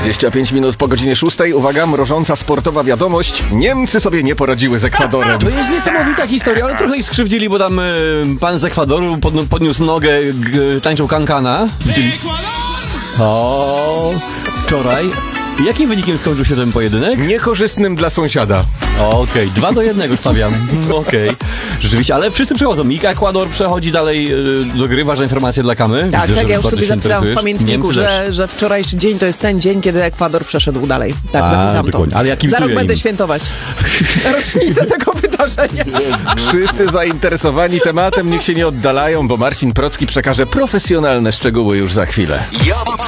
25 minut po godzinie 6. Uwaga, mrożąca sportowa wiadomość. Niemcy sobie nie poradziły z Ekwadorem. To jest niesamowita historia, ale trochę ich skrzywdzili, bo tam pan z Ekwadoru podniósł nogę, tańczył kankana. O, wczoraj. Jakim wynikiem skończył się ten pojedynek? Niekorzystnym dla sąsiada. Okej, 2-1 stawiam. Okej. Rzeczywiście, ale wszyscy przechodzą. Mika Ekwador przechodzi dalej do gry. Ważna informacja dla Kamy. Tak, Widzę, tak, że ja już bardzo sobie się zapisałam w interesujesz. pamiętniku, Niemcy że wczorajszy dzień to jest ten dzień, kiedy Ekwador przeszedł dalej. Tak, zapisałam to. dokładnie. Ale ja Za rok kibicuję będę im. świętować rocznicę tego wydarzenia. Wszyscy zainteresowani tematem niech się nie oddalają, bo Marcin Procki przekaże profesjonalne szczegóły już za chwilę.